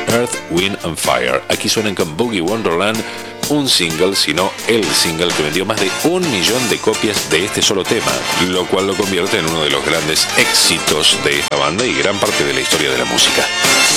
Earth, Wind and Fire. Aquí suenan con Boogie Wonderland, un single, sino el single que vendió más de 1 millón de copias de este solo tema, lo cual lo convierte en uno de los grandes éxitos de esta banda y gran parte de la historia de la música.